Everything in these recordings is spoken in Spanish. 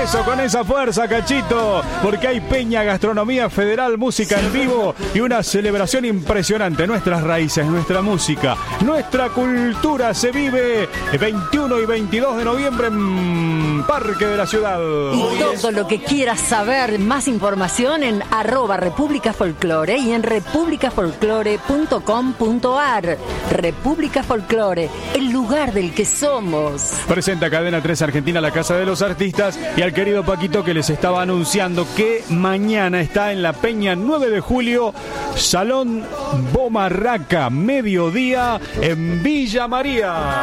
Eso, con esa fuerza, Cachito, porque hay Peña Gastronomía Federal, música en vivo y una celebración impresionante. Nuestras raíces, nuestra música, nuestra cultura se vive el 21 y 22 de noviembre en Parque de la Ciudad. Y todo lo que quieras saber, más información en @República Folclore y en republicafolklore.com.ar. República Folklore, el lugar del que somos. Presenta Cadena 3 Argentina, la Casa de los Artistas, y al querido Paquito, que les estaba anunciando que mañana está en la Peña 9 de julio, Salón Bomarraca, mediodía en Villa María.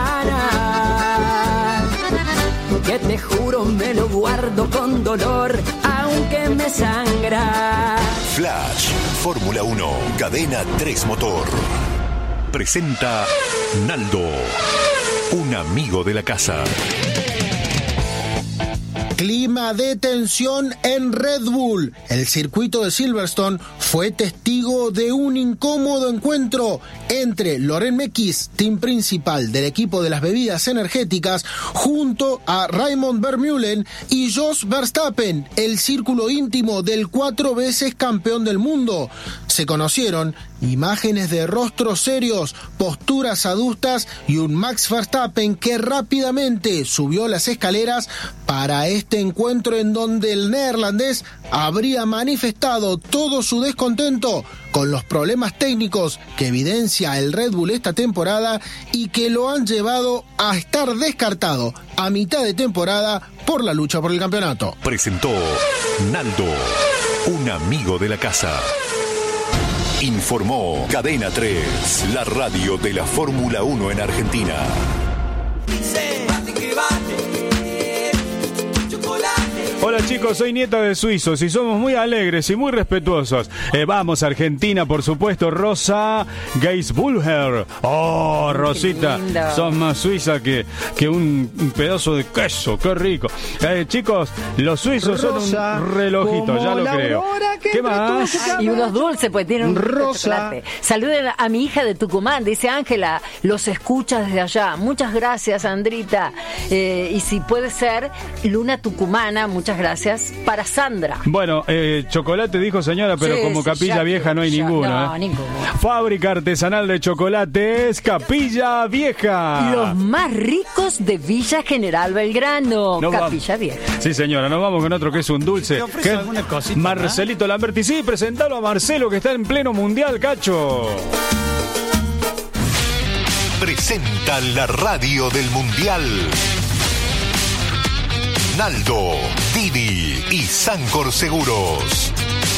Que te juro me lo guardo con dolor, aunque me sangra. Flash, Fórmula 1, Cadena 3 Motor. Presenta Naldo, un amigo de la casa. Clima de tensión en Red Bull. El circuito de Silverstone fue testigo de un incómodo encuentro entre Laurent Mekies, team principal del equipo de las bebidas energéticas, junto a Raymond Vermeulen y Jos Verstappen, el círculo íntimo del 4 veces campeón del mundo. Se conocieron imágenes de rostros serios, posturas adustas y un Max Verstappen que rápidamente subió las escaleras para este encuentro, en donde el neerlandés habría manifestado todo su descontento con los problemas técnicos que evidencia el Red Bull esta temporada y que lo han llevado a estar descartado a mitad de temporada por la lucha por el campeonato. Presentó Naldo, un amigo de la casa. Informó Cadena 3, la radio de la Fórmula 1 en Argentina. Hola chicos, soy nieta de suizos y somos muy alegres y muy respetuosos. Vamos, Argentina, por supuesto. Rosa Geisbulher. Oh, Rosita, sos más suiza que un pedazo de queso. Qué rico. Chicos, los suizos Rosa, son un relojito, ya lo creo. ¿Qué más? Y unos dulces, pues tienen un chocolate. Saluden a mi hija de Tucumán, dice Ángela, los escucha desde allá. Muchas gracias, Andrita. Y si puede ser, Luna Tucumana, muchas gracias. Para Sandra. Bueno, chocolate dijo señora, pero sí, como Capilla Vieja no hay ninguno. No, ninguno. Fábrica artesanal de chocolates Capilla Vieja. Los más ricos de Villa General Belgrano. Capilla Vieja. Sí, señora, nos vamos con otro que es un dulce. Alguna cosita, Marcelito Lamberti. Sí, presentalo a Marcelo, que está en pleno mundial, Cacho. Presenta la radio del mundial. Naldo, Didi y Sancor Seguros.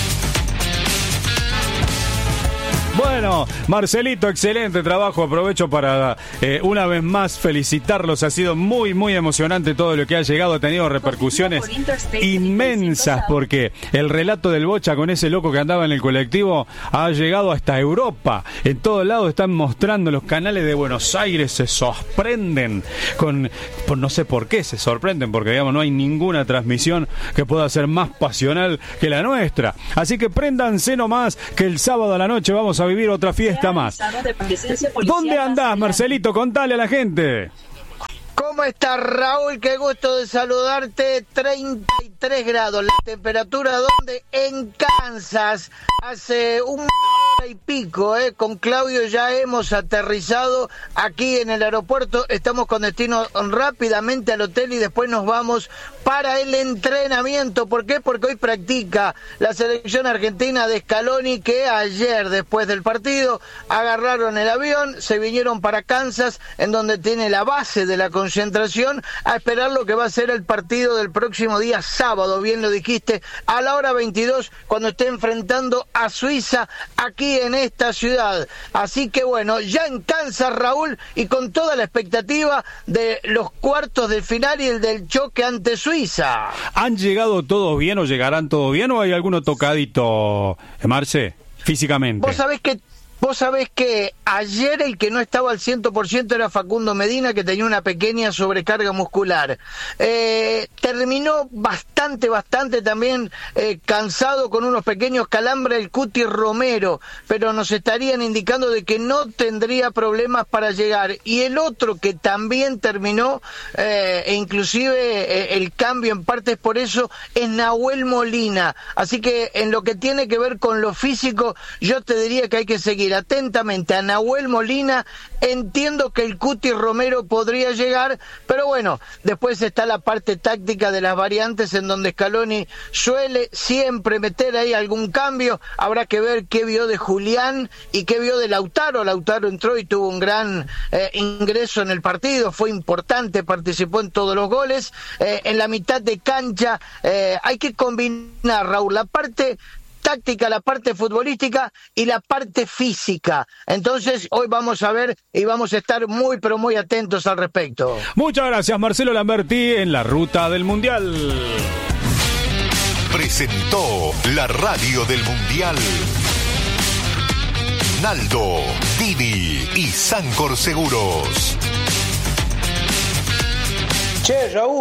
Bueno, Marcelito, excelente trabajo. Aprovecho para una vez más felicitarlos. Ha sido muy, muy emocionante todo lo que ha llegado. Ha tenido repercusiones inmensas, porque el relato del Bocha con ese loco que andaba en el colectivo ha llegado hasta Europa. En todos lados están mostrando, los canales de Buenos Aires se sorprenden no sé por qué se sorprenden, porque digamos no hay ninguna transmisión que pueda ser más pasional que la nuestra. Así que préndanse nomás, que el sábado a la noche vamos a vivir otra fiesta más. ¿Dónde andás, Marcelito? Contale a la gente. ¿Cómo estás, Raúl? Qué gusto de saludarte. 33 grados la temperatura, donde en Kansas hace una hora y pico, con Claudio ya hemos aterrizado aquí en el aeropuerto. Estamos con destino rápidamente al hotel y después nos vamos para el entrenamiento. ¿Por qué? Porque hoy practica la selección argentina de Scaloni, que ayer, después del partido, agarraron el avión, se vinieron para Kansas, en donde tiene la base de la concentración, a esperar lo que va a ser el partido del próximo día sábado, bien lo dijiste, a la hora 22, cuando esté enfrentando a Suiza aquí en esta ciudad. Así que bueno, ya en Kansas, Raúl, y con toda la expectativa de los cuartos de final y el del choque ante Suiza. ¿Han llegado todos bien o llegarán todos bien, o hay alguno tocadito, Marce, físicamente? Vos sabés que Vos sabés que ayer el que no estaba al 100% era Facundo Medina, que tenía una pequeña sobrecarga muscular. Terminó bastante también cansado, con unos pequeños calambres, el Cuti Romero, pero nos estarían indicando de que no tendría problemas para llegar. Y el otro que también terminó, e inclusive el cambio en parte es por eso, es Nahuel Molina. Así que en lo que tiene que ver con lo físico, yo te diría que hay que seguir atentamente a Nahuel Molina. Entiendo que el Cuti Romero podría llegar, pero bueno, después está la parte táctica de las variantes, en donde Scaloni suele siempre meter ahí algún cambio. Habrá que ver qué vio de Julián y qué vio de Lautaro. Lautaro entró y tuvo un gran ingreso en el partido, fue importante, participó en todos los goles. En la mitad de cancha hay que combinar, Raúl, la parte táctica, la parte futbolística y la parte física. Entonces hoy vamos a ver y vamos a estar muy pero muy atentos al respecto. Muchas gracias, Marcelo Lamberti, en la ruta del Mundial. Presentó la radio del Mundial Naldo, Dini y Sancor Seguros. Che, Raúl.